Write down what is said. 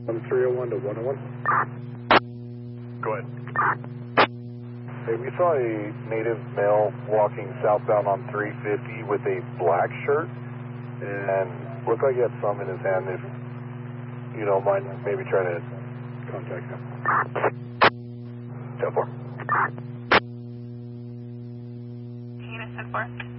From 301 to 101. Go ahead. Hey, we saw a native male walking southbound on 350 with a black shirt, and looked like he had some in his hand. If you don't mind, maybe try to contact him. 10-4. Unit 10-4.